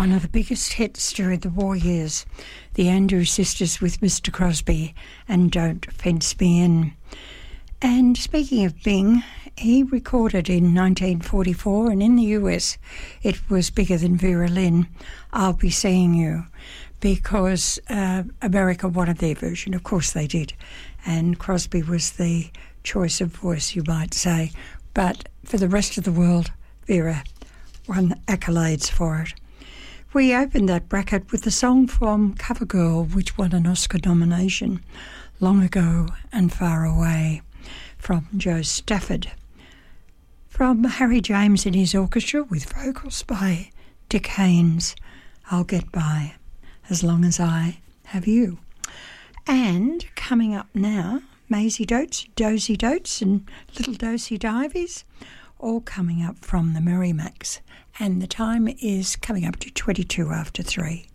one of the biggest hits during the war years, the Andrews Sisters with Mr. Crosby and Don't Fence Me In. And speaking of Bing, he recorded in 1944, and in the US it was bigger than Vera Lynn, I'll Be Seeing You, because America wanted their version. Of course they did. And Crosby was the choice of voice, you might say. But for the rest of the world, Vera won accolades for it. We opened that bracket with the song from Covergirl, which won an Oscar nomination, Long Ago and Far Away, from Joe Stafford. From Harry James and his orchestra with vocals by Dick Haynes, I'll Get By As Long As I Have You. And coming up now, Maisie Dotes, Dozy Dotes and Little Dosey Divies, all coming up from the Merrimacs. And the time is coming up to 22 after 3.